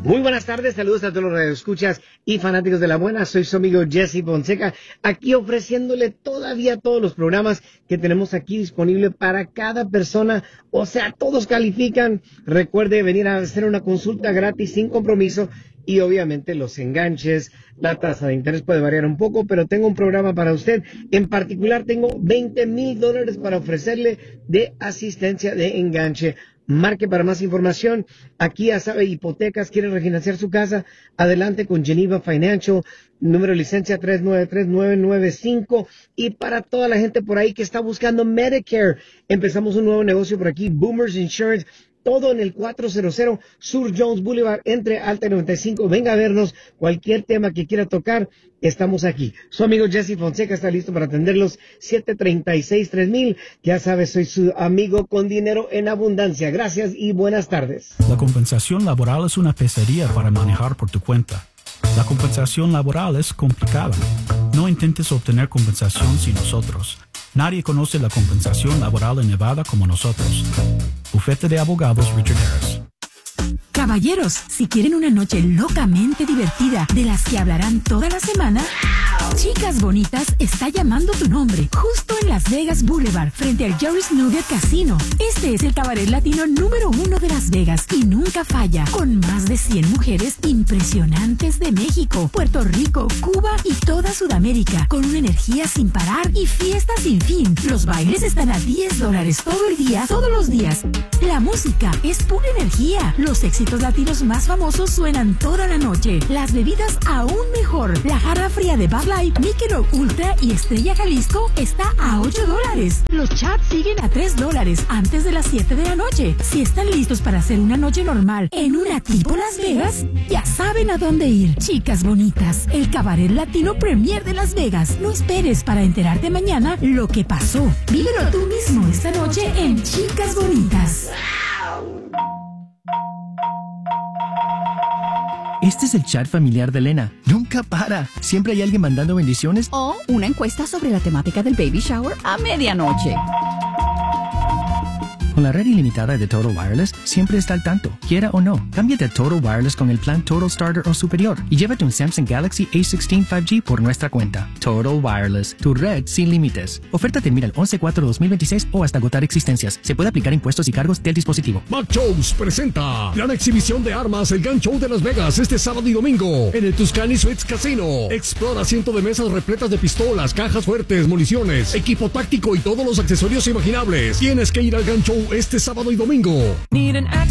Muy buenas tardes, saludos a todos los radioescuchas y fanáticos de la buena. Soy su amigo Jesse Fonseca, aquí ofreciéndole todavía todos los programas que tenemos aquí disponibles para cada persona. O sea, todos califican. Recuerde venir a hacer una consulta gratis sin compromiso y obviamente los enganches, la tasa de interés puede variar un poco, pero tengo un programa para usted. En particular tengo $20,000 para ofrecerle de asistencia de enganche. Marque para más información. Aquí ya sabe, hipotecas, quiere refinanciar su casa, adelante con Geneva Financial, número de licencia 393-995. Y para toda la gente por ahí que está buscando Medicare, empezamos un nuevo negocio por aquí, Boomers Insurance. Todo en el 400 Sur Jones Boulevard, entre Alta y 95. Venga a vernos. Cualquier tema que quiera tocar, estamos aquí. Su amigo Jesse Fonseca está listo para atenderlos. 736-3000. Ya sabes, soy su amigo con dinero en abundancia. Gracias y buenas tardes. La compensación laboral es una pesadilla para manejar por tu cuenta. La compensación laboral es complicada. No intentes obtener compensación sin nosotros. Nadie conoce la compensación laboral en Nevada como nosotros. Bufete de Abogados Richard Harris. Caballeros, si quieren una noche locamente divertida de las que hablarán toda la semana, Chicas Bonitas está llamando tu nombre, justo en Las Vegas Boulevard, frente al Joris Nugget Casino. Este es el cabaret latino número 1 de Las Vegas y nunca falla, con más de 100 mujeres impresionantes de México, Puerto Rico, Cuba y toda Sudamérica, con una energía sin parar y fiestas sin fin. Los bailes están a $10 todo el día, todos los días. La música es pura energía. Los éxitos latinos más famosos suenan toda la noche. Las bebidas aún mejor. La jarra fría de Bud Light, Michelob Ultra y Estrella Jalisco está a $8. Los chats siguen a $3 antes de las 7 de la noche. Si están listos para hacer una noche normal en una tipo Las Vegas, ya saben a dónde ir. Chicas Bonitas, el cabaret latino premier de Las Vegas. No esperes para enterarte mañana lo que pasó. Vívelo tú mismo esta noche en Chicas Bonitas. Este es el chat familiar de Elena. Nunca para. Siempre hay alguien mandando bendiciones. O una encuesta sobre la temática del baby shower a medianoche. Con la red ilimitada de Total Wireless, siempre está al tanto. Quiera o no, cámbiate a Total Wireless con el plan Total Starter o superior y llévate un Samsung Galaxy A16 5G por nuestra cuenta. Total Wireless, tu red sin límites. Oferta termina el 11/4/2026 o hasta agotar existencias. Se puede aplicar impuestos y cargos del dispositivo. Mac Shows presenta gran exhibición de armas, el Gun Show de Las Vegas, este sábado y domingo en el Tuscany Suites Casino. Explora cientos de mesas repletas de pistolas, cajas fuertes, municiones, equipo táctico y todos los accesorios imaginables. Tienes que ir al Gun Show este sábado y domingo.